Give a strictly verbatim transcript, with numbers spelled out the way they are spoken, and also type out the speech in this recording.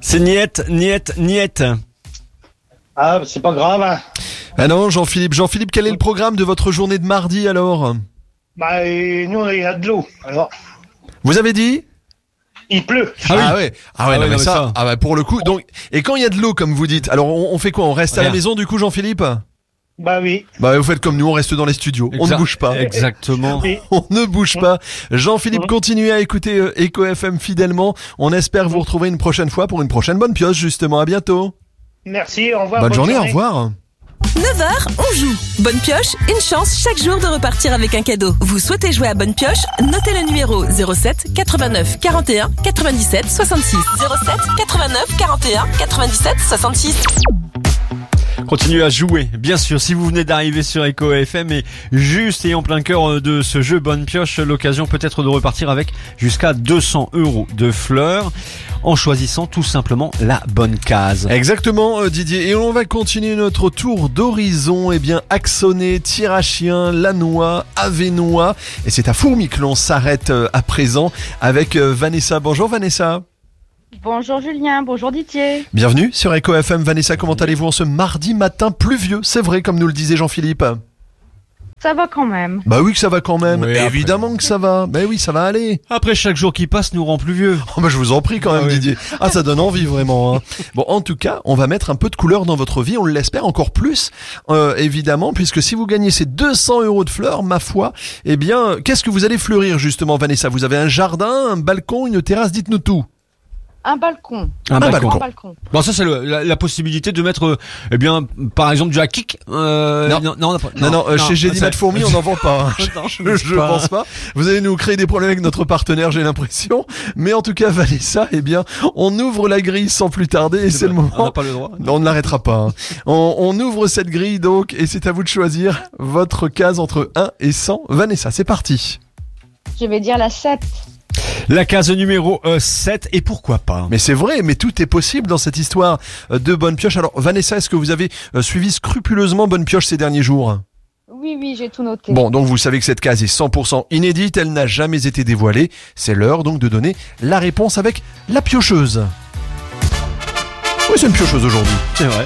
C'est niette, niette, niette. Ah, c'est pas grave, hein. Ah non, Jean-Philippe. Jean-Philippe, quel est le programme de votre journée de mardi alors? Bah, et nous, il y a de l'eau. Alors, Vous avez dit? il pleut. Ah, oui. ah ouais, ah ouais, Ah non, ouais, mais non, mais ça, ça. ah bah pour le coup. Donc, et quand il y a de l'eau, comme vous dites, alors on, on fait quoi? On reste à la Rien. maison du coup, Jean-Philippe? Bah oui. Bah vous faites comme nous, on reste dans les studios, on ne Exa- bouge pas. Exactement. Oui. On ne bouge pas. Jean-Philippe, Mhm. continuez à écouter euh, Echo F M fidèlement. On espère vous retrouver une prochaine fois pour une prochaine bonne pioche justement. À bientôt. Merci, au revoir. Bonne journée, au revoir. neuf heures, on joue. Bonne pioche, une chance chaque jour de repartir avec un cadeau. Vous souhaitez jouer à Bonne pioche? Notez le numéro zéro sept quatre-vingt-neuf quarante et un quatre-vingt-dix-sept soixante-six. zéro sept quatre-vingt-neuf quarante et un quatre-vingt-dix-sept soixante-six. Continuez à jouer, bien sûr. Si vous venez d'arriver sur Echo F M et juste et en plein cœur de ce jeu Bonne Pioche, l'occasion peut-être de repartir avec jusqu'à deux cents euros de fleurs en choisissant tout simplement la bonne case. Exactement, euh, Didier. Et on va continuer notre tour d'horizon. Eh bien, Axonnet, Tirachien, Lannoy, Avenois. Et c'est à Fourmi que l'on s'arrête euh, à présent avec euh, Vanessa. Bonjour Vanessa. Bonjour Julien, bonjour Didier. Bienvenue sur Echo F M. Vanessa, comment allez-vous en ce mardi matin pluvieux? C'est vrai, comme nous le disait Jean-Philippe. Ça va quand même. Bah oui que ça va quand même. Oui, après. Évidemment que ça va. Bah oui, ça va aller. Après, chaque jour qui passe nous rend plus vieux. Oh bah je vous en prie quand même, Ah oui. Didier. Ah, ça donne envie vraiment. Hein. Bon, en tout cas, on va mettre un peu de couleur dans votre vie. On l'espère encore plus, euh, évidemment, puisque si vous gagnez ces deux cents euros de fleurs, ma foi, eh bien, qu'est-ce que vous allez fleurir justement, Vanessa? Vous avez un jardin, un balcon, une terrasse? Dites-nous tout. Un balcon. Un balcon. Un balcon. Bon, ça c'est le- la, la possibilité de mettre, euh, eh bien, par exemple du hakik. Euh, Non. non, non, on n'a pas- Non, non, euh, chez Génie ça- Mat Fourmi, on n'en vend pas. Hein. Non, Je, je pas. pense pas. Vous allez nous créer des problèmes avec notre partenaire, j'ai l'impression. Mais en tout cas, Vanessa, eh bien, on ouvre la grille sans plus tarder et c'est le On n'a moment. pas le droit. Non, on ne l'arrêtera pas. Hein. On, on ouvre cette grille donc et c'est à vous de choisir votre case entre un et cent. Vanessa, c'est parti. Je vais dire la sept. La case numéro euh, sept, et pourquoi pas? Mais c'est vrai, mais tout est possible dans cette histoire euh, de Bonne Pioche. Alors Vanessa, est-ce que vous avez euh, suivi scrupuleusement Bonne Pioche ces derniers jours? Oui, oui, j'ai tout noté. Bon, donc vous savez que cette case est cent pour cent inédite, elle n'a jamais été dévoilée. C'est l'heure donc de donner la réponse avec la piocheuse. Oui, c'est une piocheuse aujourd'hui. C'est vrai.